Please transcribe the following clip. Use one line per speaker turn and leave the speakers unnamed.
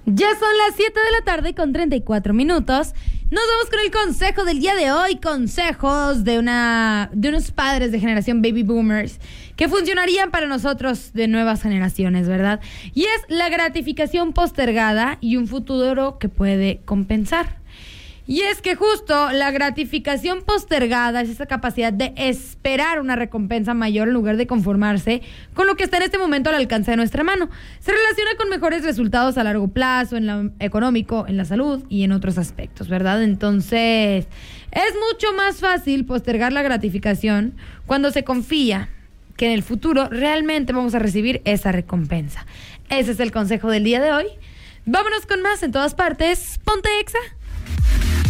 Ya son las 7 de la tarde con 34 minutos. Nos vamos con el consejo del día de hoy. Consejos de unos padres de generación baby boomers que funcionarían para nosotros de nuevas generaciones, ¿verdad? Y es la gratificación postergada y un futuro que puede compensar. Y es que justo la gratificación postergada es esa capacidad de esperar una recompensa mayor en lugar de conformarse con lo que está en este momento al alcance de nuestra mano. Se relaciona con mejores resultados a largo plazo, en lo económico, en la salud y en otros aspectos, ¿verdad? Entonces, es mucho más fácil postergar la gratificación cuando se confía que en el futuro realmente vamos a recibir esa recompensa. Ese es el consejo del día de hoy. Vámonos con más en todas partes. Ponte Exa.